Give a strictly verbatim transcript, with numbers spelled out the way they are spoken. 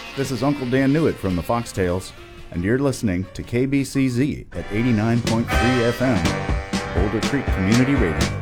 This is Uncle Dan Newitt from the Foxtails, and you're listening to K B C Z at eighty-nine point three F M, Boulder Creek Community Radio.